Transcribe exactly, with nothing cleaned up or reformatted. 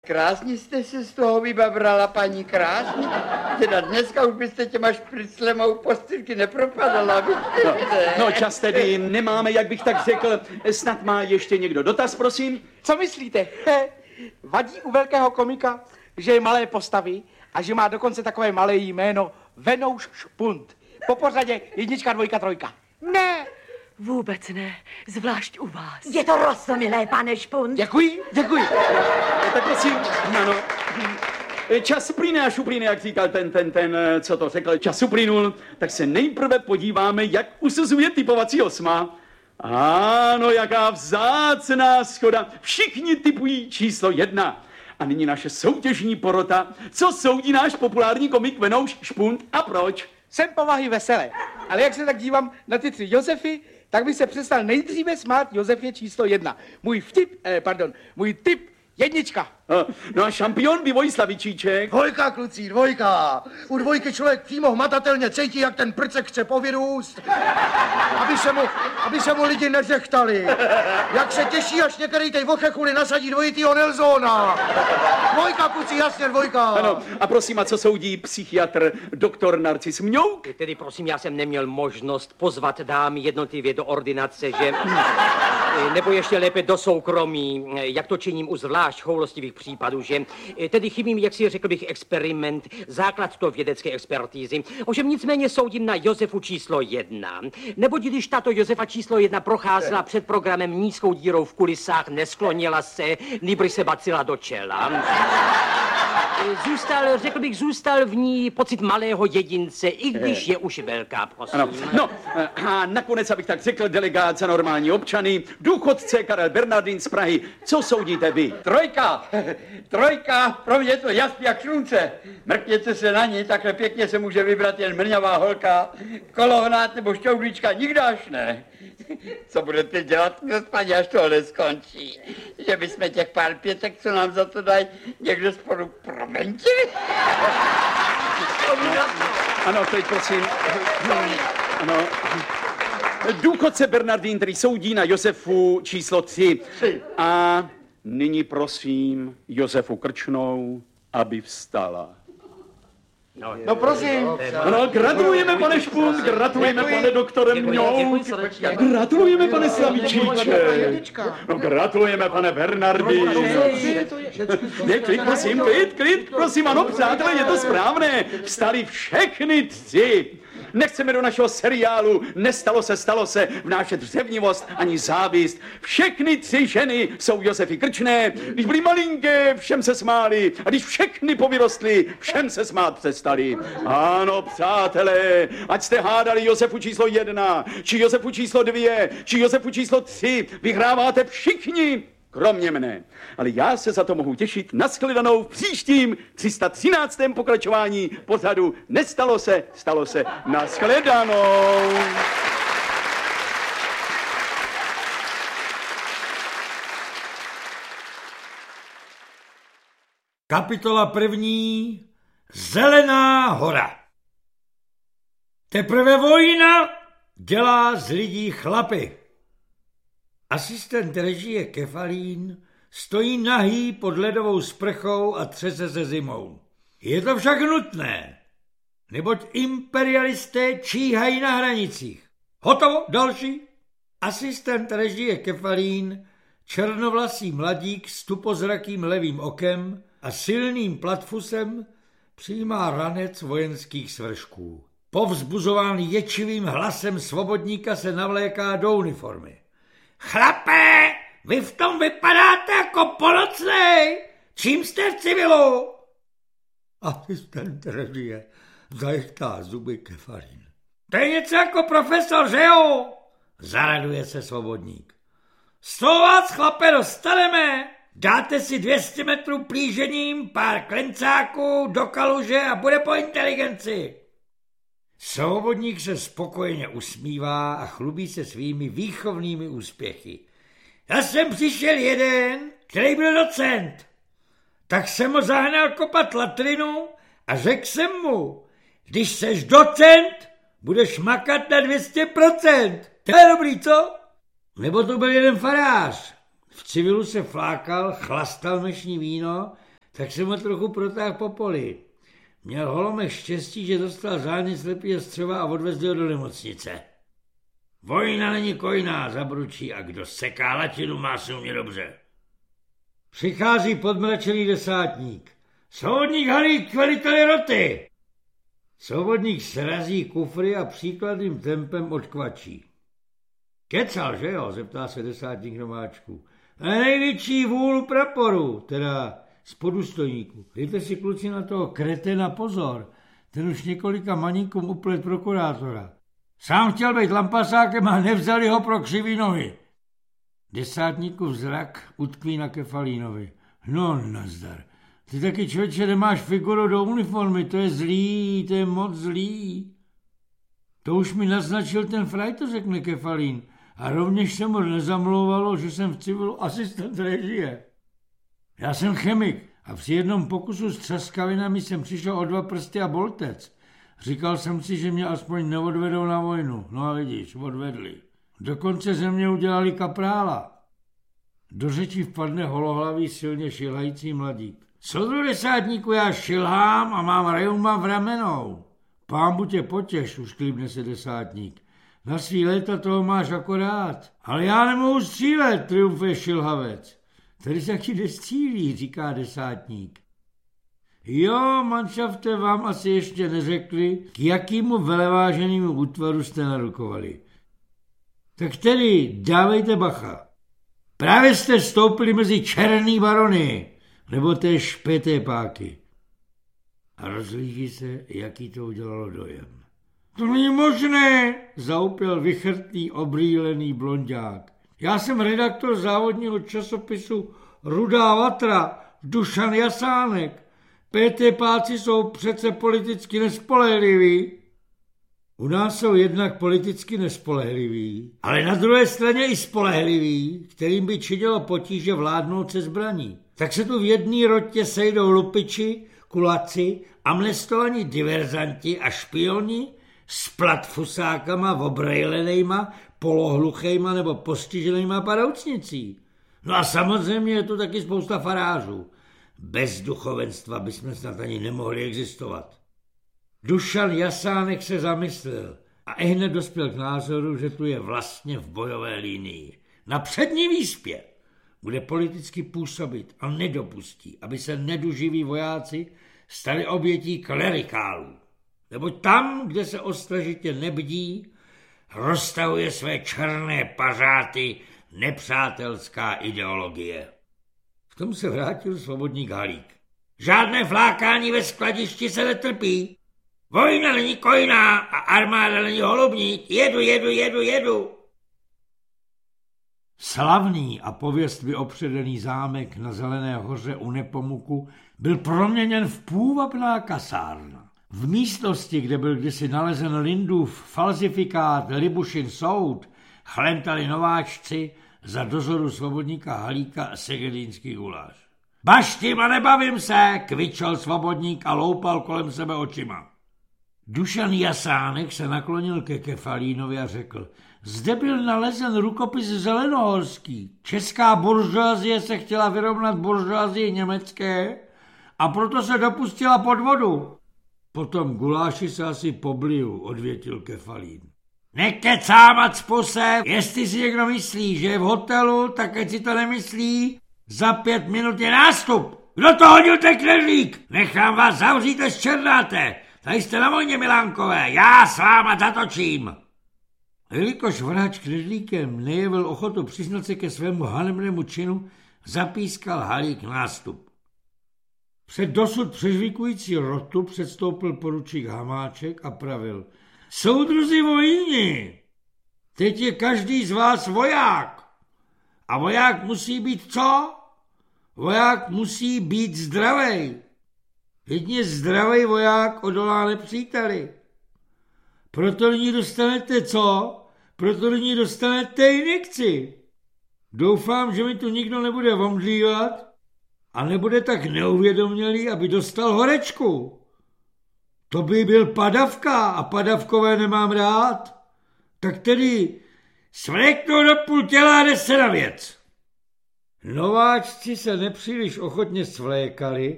Krásně jste se z toho vybabrala, paní, krásně. Teda dneska už byste těma špriclemou postýlky nepropadala. No, no čas tedy nemáme, jak bych tak řekl. Snad má ještě někdo dotaz, prosím? Co myslíte? Vadí u velkého komika, že je malé postavy a že má dokonce takové malé jméno Venouš Špunt. Po pořadě jednička, dvojka, trojka. Ne, vůbec ne, zvlášť u vás. Je to roztomilé, pane Špunt. Děkuji, děkuji. Tak prosím, ano. Čas plyne až uplyne, jak říkal ten, ten, ten, co to řekl, čas uplynul, tak se nejprve podíváme, jak usuzuje typovací osma. Ano, jaká vzácná schoda. Všichni typují číslo jedna. A nyní naše soutěžní porota. Co soudí náš populární komik Venouš Špunt a proč? Jsem povahy veselé, ale jak se tak dívám na ty tři Josefy, tak bych se přestal nejdříve smát Josefě číslo jedna. Můj vtip, eh, pardon, můj tip jednička. No a šampion by Slavičíček. Dvojka, kluci, dvojka. U dvojky člověk přímo hmatatelně cítí, jak ten prcek chce povyrůst, aby se mu, aby se mu lidi neřechtali. Jak se těší, až některý tej vochechuli nasadí dvojitýho Nelsona. Dvojka, kluci, jasně, dvojka. Ano, a prosím, a co soudí psychiatr doktor Narcis Mňouk? Tedy prosím, já jsem neměl možnost pozvat dámy jednotlivě do ordinace, že... nebo ještě lépe do soukromí, jak to činím u zvlášť choulostivých případů, že tedy chybím, jak si řekl bych, experiment, základ to vědecké expertízy. Ovšem nicméně soudím na Josefu číslo jedna. Neboť když tato Josefa číslo jedna procházela před programem nízkou dírou v kulisách, nesklonila se, nýbrž se bacila do čela. Zůstal, řekl bych, zůstal v ní pocit malého jedince, i když je už velká, prosím. Ano. No a nakonec, abych tak řekl, delegát za normální občany, důchodce Karel Bernardin z Prahy. Co soudíte vy? Trojka, trojka, pro mě je to jasný jak slunce. Mrkněte se na ní, takhle pěkně se může vybrat jen mrňavá holka, kolohnát nebo šťoudlička, nikdo až ne. Co budete dělat, paní, až tohle skončí? Že bychom těch pár pětek, co nám za to dají, někdo spolu promentili? Ano, teď prosím. Ano. Důchodce Bernardín, který soudí na Josefu číslo tři. A nyní prosím Josefu Krčnou, aby vstala. No, no prosím. No, gratulujeme, pane Špunt, gratulujeme, pane doktore Mňouk, gratulujeme, pane Slavičíček, no, gratulujeme, pane Bernardín. Ne, klid, prosím, klid, klid, prosím, ano, přátelé, je to správné, vstali všechny tři. Nechceme do našeho seriálu Nestalo se, stalo se vnášet dřevnivost ani závist. Všechny tři ženy jsou Josefy Krčné. Když byly malinké, všem se smáli. A když všechny povyrostly, všem se smát přestali. Ano, přátelé, ať jste hádali Josefu číslo jedna, či Josefu číslo dvě, či Josefu číslo tři, vyhráváte všichni, kromě mne. Ale já se za to mohu těšit na shledanou v příštím tři sta třináctém pokračování pořadu Nestalo se, stalo se, na shledanou. Kapitola první. Zelená hora. Teprve vojna dělá z lidí chlapy. Asistent režie Kefalín stojí nahý pod ledovou sprchou a třese se zimou. Je to však nutné, neboť imperialisté číhají na hranicích. Hotovo, další. Asistent režie Kefalín, černovlasý mladík s tupozrakým levým okem a silným platfusem, přijímá ranec vojenských svršků. Povzbuzován ječivým hlasem svobodníka se navléká do uniformy. Chlape, vy v tom vypadáte jako polocnej. Čím jste v civilu? Asistent režie zajechtá zuby Kefalín. To je něco jako profesor, že jo? Zaraduje se svobodník. Co vás, chlape, dostaneme? Dáte si dvě stě metrů plížením, pár klencáků do kaluže a bude po inteligenci. Svobodník se spokojeně usmívá a chlubí se svými výchovnými úspěchy. Já jsem přišel jeden, který byl docent. Tak jsem ho zahnal kopat latrinu a řekl jsem mu, když seš docent, budeš makat na dvě stě procent. To je dobrý, co? Nebo to byl jeden farář. V civilu se flákal, chlastal noční víno tak jsem ho trochu protáhl po poli. Měl Holomek štěstí, že dostal zánět slepého střeva a odvezl ho do nemocnice. Vojna není kojná, zabručí, a kdo seká latinu, má se umět dobře. Přichází podmračený desátník. Svobodník Halík, veliteli roty! Svobodník srazí kufry a příkladným tempem odkvačí. Kecal, že jo, zeptá se desátník nováčku. A největší vůl praporu, teda z podůstojníků. Dejte si, kluci, na toho kretena pozor, ten už několika maníkům uplet prokurátora. Sám chtěl být lampasákem a nevzali ho pro křivý nohy. Desátníkův zrak utkví na Kefalínovi. No, nazdar. Ty taky, člověče, nemáš figuru do uniformy, to je zlý, to je moc zlý. To už mi naznačil ten frajto, řekne Kefalín. A rovněž se mu nezamlouvalo, že jsem v civilu asistent režie. Já jsem chemik a při jednom pokusu s třaskavinami jsem přišel o dva prsty a boltec. Říkal jsem si, že mě aspoň neodvedou na vojnu. No a vidíš, odvedli. Dokonce ze mě udělali kaprála. Do řeči vpadne holohlavý, silně šilhající mladík. Soudru desátníku, já šilhám a mám reuma v ramenou. Pámbu tě potěš, už klíbne se desátník. Na svý léta toho máš akorát. Ale já nemohu střílet, triumfuje šilhavec. Tady se ti nestřílí, říká desátník. Jo, manšafte, vám asi ještě neřekli, k jakýmu veleváženému útvaru jste narukovali. Tak tedy dávejte bacha. Právě jste vstoupili mezi černý barony, nebo té špeté páky. A rozlíží se, jaký to udělalo dojem. To není možné, zaupěl vychrtlý, obrýlený blonďák. Já jsem redaktor závodního časopisu Rudá vatra, Dušan Jasánek. P T páci jsou přece politicky nespolehliví. U nás jsou jednak politicky nespolehliví, ale na druhé straně i spolehliví, kterým by činilo potíže vládnout se zbraní. Tak se tu v jedné rotě sejdou lupiči, kulaci, amnestovaní diverzanti a špioni s platfusákama, obrejlenejma, polohluchejma nebo postiženejma padoucnicí. No a samozřejmě je tu taky spousta farářů. Bez duchovenstva bychom snad ani nemohli existovat. Dušan Jasánek se zamyslel a ihned dospěl k názoru, že tu je vlastně v bojové linii. Na přední výspě bude politicky působit a nedopustí, aby se neduživí vojáci stali obětí klerikálů. Neboť tam, kde se ostražitě nebdí, roztahuje své černé pařáty nepřátelská ideologie. V tom se vrátil svobodník Halík. Žádné flákání ve skladišti se netrpí. Vojna není kojná a armáda není holubník. Jedu, jedu, jedu, jedu. Slavný a pověstmi opředený zámek na Zelené hoře u Nepomuku byl proměněn v půvabná kasárna. V místnosti, kde byl kdysi nalezen Lindův falzifikát Libušin soud, chlentali nováčci za dozoru svobodníka Halíka segedínský guláš. Baštím a nebavím se, kvičel svobodník a loupal kolem sebe očima. Dušan Jasánek se naklonil ke Kefalínovi a řekl, zde byl nalezen rukopis zelenohorský. Česká buržoazie se chtěla vyrovnat buržoazii německé a proto se dopustila podvodu. Potom guláši se asi pobliju, odvětil Kefalín. Nekecám, acpuse, jestli si někdo myslí, že je v hotelu, tak ať si to nemyslí. Za pět minut je nástup. Kdo to hodil, ten knedlík? Nechám vás zavřít, až černáte. Tady jste na vojně, Milánkové, já s váma zatočím. Jelikož vrhač knedlíkem nejevil ochotu přiznat se ke svému hanebnému činu, zapískal Halík nástup. Před dosud přežvikující rotu předstoupil poručík Hamáček a pravil. Soudruzi vojni, teď je každý z vás voják. A voják musí být co? Voják musí být zdravej. Jedině zdravej voják odolá nepříteli. Proto nyní dostanete co? Proto nyní dostanete injekci. Doufám, že mi tu nikdo nebude omdlívat a nebude tak neuvědomělý, aby dostal horečku. To by byl padavka a padavkové nemám rád. Tak tedy svléknou do půl těla a jde se na věc. Nováčci se nepříliš ochotně svlékali